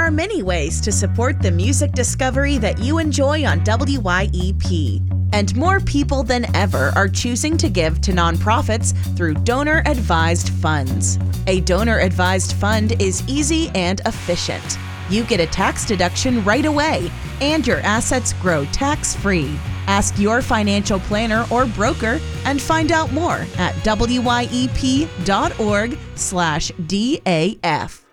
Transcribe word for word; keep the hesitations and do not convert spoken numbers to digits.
are many ways to support the music discovery that you enjoy on W Y E P. And more people than ever are choosing to give to nonprofits through donor-advised funds. A donor-advised fund is easy and efficient. You get a tax deduction right away, and your assets grow tax-free. Ask your financial planner or broker and find out more at W Y E P dot org slash D A F.